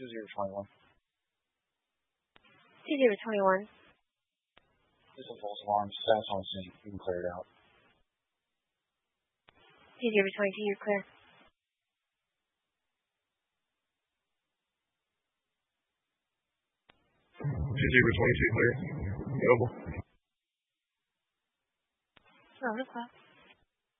2021. 2021. This is false alarm. Status on scene. You can clear it out. 22, you're clear. Zebra 22 clear. Available. Round of clock.